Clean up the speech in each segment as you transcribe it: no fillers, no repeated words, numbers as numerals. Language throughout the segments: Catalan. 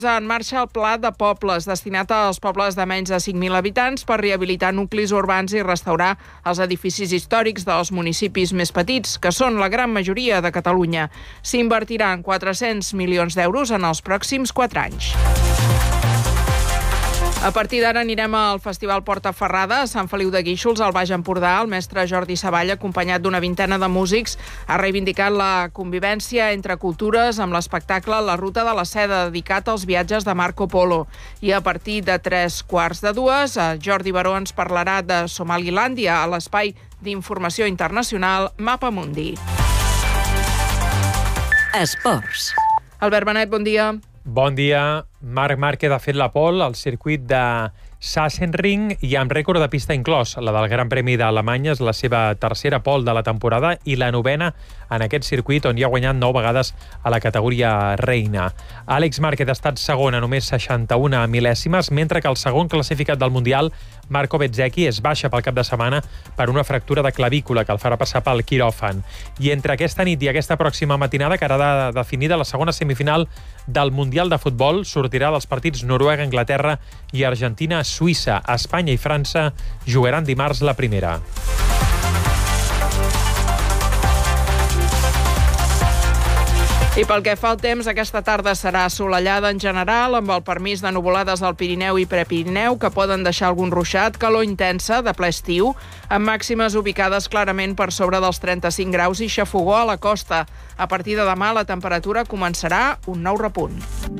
En marxa el Pla de Pobles, destinat als pobles de menys de 5.000 habitants per rehabilitar nuclis urbans i restaurar els edificis històrics dels municipis més petits, que són la gran majoria de Catalunya. S'invertiran 400 milions d'euros en els pròxims 4 anys. A partir d'ara anirem al Festival Portaferrada a Sant Feliu de Guíxols, al Baix Empordà. El mestre Jordi Savall, acompanyat d'una vintena de músics, ha reivindicat la convivència entre cultures amb l'espectacle La Ruta de la Seda, dedicat als viatges de Marco Polo. I a partir de 3:45, Jordi Baró ens parlarà de Somalilàndia a l'espai d'informació internacional Mapa Mundi. Esports. Albert Benet, bon dia. Bon dia. Marc Márquez ha fet la pole al circuit de Sachsenring i amb rècord de pista inclòs. La del Gran Premi d'Alemanya és la seva tercera pole de la temporada i la novena en aquest circuit on hi ha guanyat 9 vegades a la categoria reina. Àlex Márquez ha estat segon a només 61 mil·lèsimes, mentre que el segon classificat del Mundial, Marco Bezzecchi, es baixa pel cap de setmana per una fractura de clavícula que el farà passar pel quiròfan. I entre aquesta nit i aquesta pròxima matinada quedarà definida la segona semifinal del Mundial de Futbol. Sortirà dels partits Noruega, Anglaterra i Argentina, Suïssa, Espanya i França jugaran dimarts la primera. I pel que fa al temps, aquesta tarda serà assolellada en general, amb el permís de nuvolades al Pirineu i Prepirineu, que poden deixar algun ruixat, calor intensa de ple estiu, amb màximes ubicades clarament per sobre dels 35 graus i xafogó a la costa. A partir de demà la temperatura començarà un nou repunt.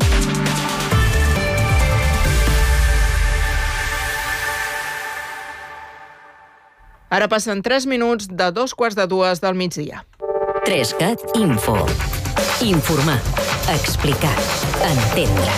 Ara passen 3 minuts de 2:45 del migdia. 3CAT Info. Informar, explicar, entendre.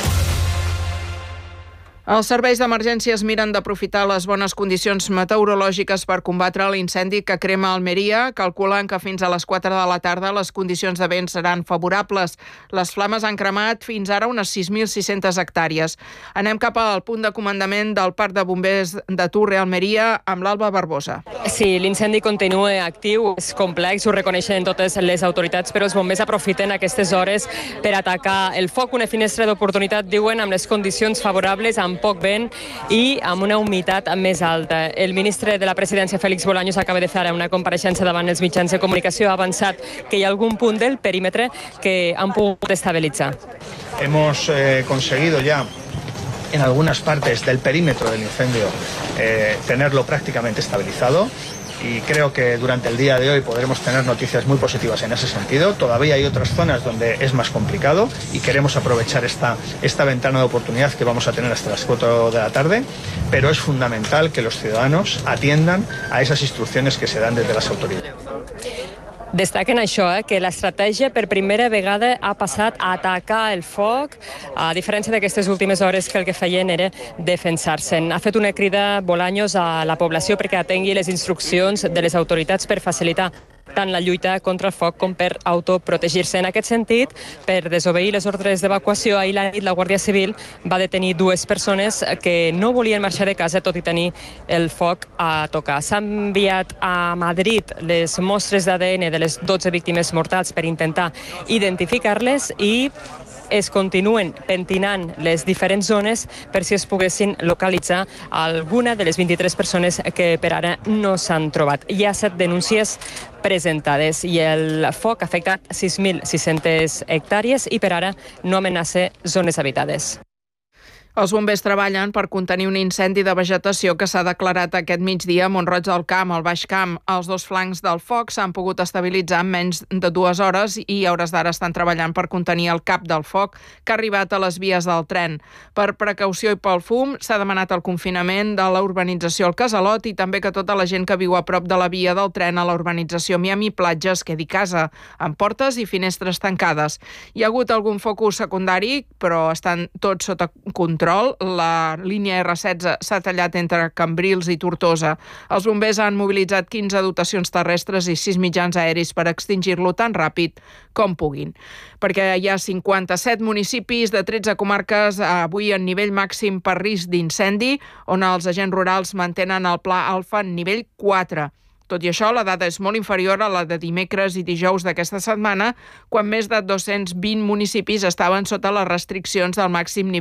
Els serveis d'emergències miren d'aprofitar les bones condicions meteorològiques per combatre l'incendi que crema Almeria, calculant que fins a les 4 de la tarda les condicions de vent seran favorables. Les flames han cremat fins ara unes 6.600 hectàrees. Anem cap al punt de comandament del Parc de Bombers de Turre, Almeria, amb l'Alba Barbosa. Sí, l'incendi continua actiu, és complex, ho reconeixen totes les autoritats, però els bombers aprofiten aquestes hores per atacar el foc, una finestra d'oportunitat, diuen, amb les condicions favorables, amb poc vent i amb una humitat més alta. El ministre de la Presidència, Félix Bolaños, acaba de fer una compareixença davant els mitjans de comunicació. Ha avançat que hi ha algun punt del perímetre que han pogut estabilitzar. Hemos conseguido ya en algunas partes del perímetro del incendio tenerlo prácticamente estabilizado. Y creo que durante el día de hoy podremos tener noticias muy positivas en ese sentido. Todavía hay otras zonas donde es más complicado y queremos aprovechar esta ventana de oportunidad que vamos a tener hasta las 4 de la tarde, pero es fundamental que los ciudadanos atiendan a esas instrucciones que se dan desde las autoridades. Destaquen això, que l'estratègia per primera vegada ha passat a atacar el foc, a diferència d'aquestes últimes hores que el que feien era defensar-se'n. Ha fet una crida Bolaños a la població perquè atengui les instruccions de les autoritats per facilitar tant la lluita contra el foc com per autoprotegir-se. En aquest sentit, per desobeir les ordres d'evacuació, ahir la nit la Guàrdia Civil va detenir 2 persones que no volien marxar de casa tot i tenir el foc a tocar. S'han enviat a Madrid les mostres d'ADN de les 12 víctimes mortals per intentar identificar-les i es continuen pentinant les diferents zones per si es poguessin localitzar alguna de les 23 persones que per ara no s'han trobat. Hi ha 7 denúncies presentades i el foc ha afectat 6.600 hectàrees i per ara no amenaça zones habitades. Els bombers treballen per contenir un incendi de vegetació que s'ha declarat aquest migdia a Mont-roig del Camp, al Baix Camp. Els 2 flancs del foc s'han pogut estabilitzar en menys de 2 hores i a hores d'ara estan treballant per contenir el cap del foc que ha arribat a les vies del tren. Per precaució i pel fum s'ha demanat el confinament de la urbanització al Casalot i també que tota la gent que viu a prop de la via del tren a la urbanització Miami Platja es quedi a casa, amb portes i finestres tancades. Hi ha hagut algun focus secundari, però estan tots sota control. La línia R16 s'ha tallat entre Cambrils i Tortosa. Els bombers han mobilitzat 15 dotacions terrestres i 6 mitjans aeris per extingir-lo tan ràpid com puguin. Perquè hi ha 57 municipis de 13 comarques avui en nivell màxim per risc d'incendi, on els agents rurals mantenen el pla alfa en nivell 4. Tot i això, la dada és molt inferior a la de dimecres i dijous d'aquesta setmana, quan més de 220 municipis estaven sota les restriccions del màxim nivell